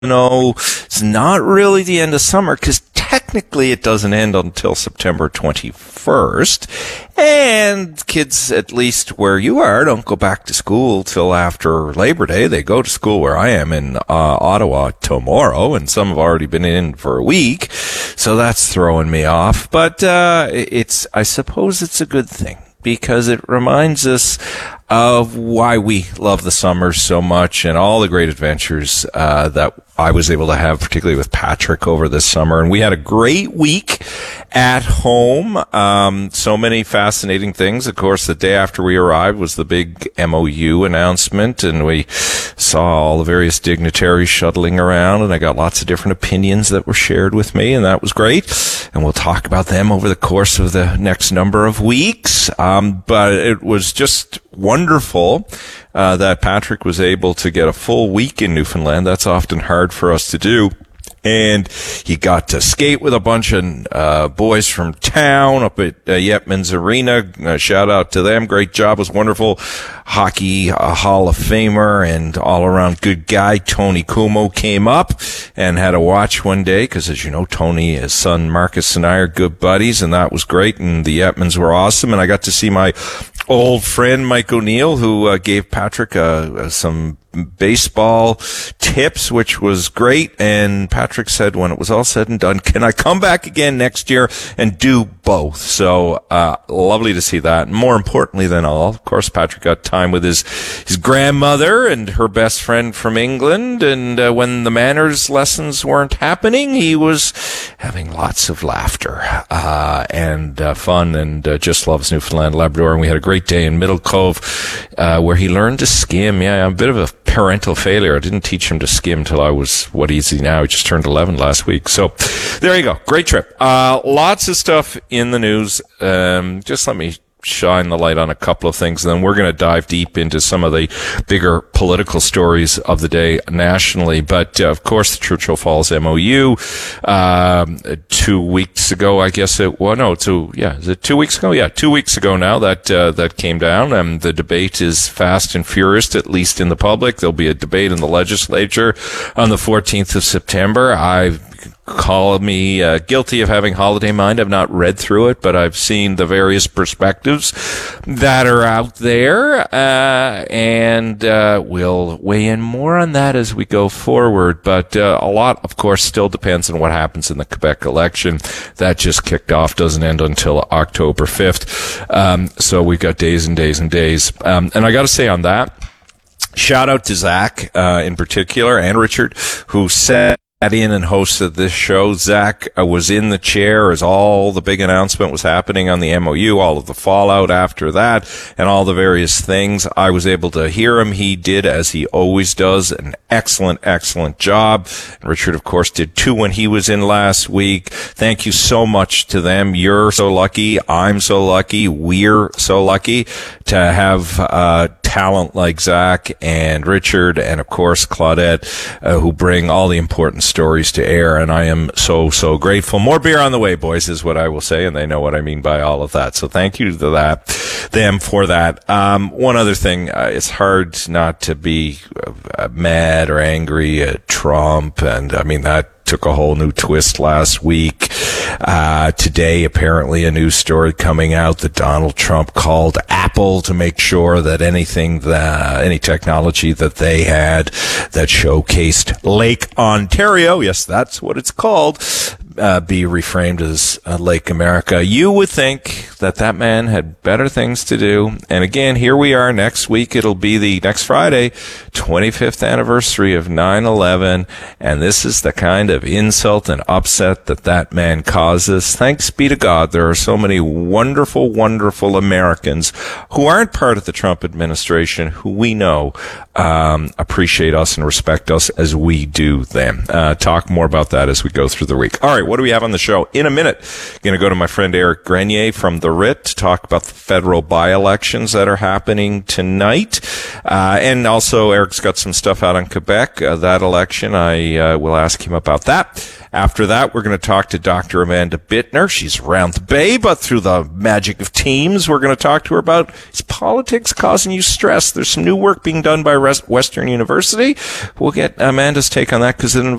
no, it's not really the end of summer because technically it doesn't end until September 21st. And kids, at least where you are, don't go back to school till after Labor Day. They go to school where I am in Ottawa tomorrow, and some have already been in for a week. So that's throwing me off. But I suppose it's a good thing, because it reminds us of why we love the summer so much and all the great adventures that I was able to have, particularly with Patrick over this summer. And we had a great week at home. So many fascinating things. Of course, the day after we arrived was the big MOU announcement, and we saw all the various dignitaries shuttling around, and I got lots of different opinions that were shared with me, and that was great. And we'll talk about them over the course of the next number of weeks. But it was just wonderful that Patrick was able to get a full week in Newfoundland. That's often hard for us to do. And he got to skate with a bunch of boys from town up at Yetman's Arena. Shout out to them. Great job. It was wonderful. Hockey Hall of Famer and all-around good guy Tony Kumo came up and had a watch one day because, as you know, Tony, his son Marcus, and I are good buddies, and that was great. And the Yetmans were awesome. And I got to see my old friend Mike O'Neill, who gave Patrick some baseball tips, which was great. And Patrick said, when it was all said and done, can I come back again next year and do both? So lovely to see that. And more importantly than all, of course, Patrick got time with his grandmother and her best friend from England. And when the manners lessons weren't happening, he was having lots of laughter and fun, and just loves Newfoundland Labrador. And we had a great day in Middle Cove where he learned to skim. Yeah, I'm a bit of a parental failure. I didn't teach him to skim till I was, what is he now? He just turned 11 last week. So there you go. Great trip. Lots of stuff in the news. Just let me shine the light on a couple of things, and then we're going to dive deep into some of the bigger political stories of the day nationally. But of course, the Churchill Falls MOU 2 weeks ago, I guess it was. No, is it 2 weeks ago? Yeah, 2 weeks ago now that came down. The debate is fast and furious, at least in the public. There'll be a debate in the legislature on the 14th of September. Call me guilty of having holiday mind. I've not read through it, but I've seen the various perspectives that are out there, and we'll weigh in more on that as we go forward. But a lot, of course, still depends on what happens in the Quebec election. That just kicked off, doesn't end until October 5th. So we've got days and days and days. And I got to say on that, shout out to Zach in particular, and Richard, who said in and hosted this show. Zach was in the chair as all the big announcement was happening on the MOU, all of the fallout after that, and all the various things. I was able to hear him. He did, as he always does, an excellent, excellent job. And Richard, of course, did too when he was in last week. Thank you so much to them. You're so lucky. I'm so lucky. We're so lucky to have talent like Zach and Richard and, of course, Claudette, who bring all the important stories to air, and I am so, so grateful. More beer on the way, boys, is what I will say, and they know what I mean by all of that. So thank you to them for that. One other thing, it's hard not to be mad or angry at Trump, and I mean, that took a whole new twist last week. Today, apparently, a news story coming out that Donald Trump called Apple to make sure that any technology that they had that showcased Lake Ontario, yes, that's what it's called, be reframed as Lake America. You would think that man had better things to do. And again, here we are next week. It'll be the next Friday, 25th anniversary of 9/11. And this is the kind of insult and upset that man causes. Thanks be to God, there are so many wonderful, wonderful Americans who aren't part of the Trump administration, who we know appreciate us and respect us as we do them. Talk more about that as we go through the week. All right, what do we have on the show? In a minute, going to go to my friend Eric Grenier from The Writ to talk about the federal by-elections that are happening tonight. And also, Eric's got some stuff out on Quebec, that election. I will ask him about that. After that, we're going to talk to Dr. Amanda Bittner. She's around the Bay, but through the magic of Teams, we're going to talk to her about, is politics causing you stress? There's some new work being done by Western University. We'll get Amanda's take on that because it